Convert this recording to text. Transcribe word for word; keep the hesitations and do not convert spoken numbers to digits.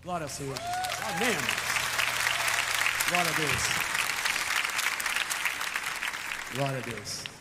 Glória ao Senhor Jesus. Amém, irmãos. Glória a Deus. Glória a Deus.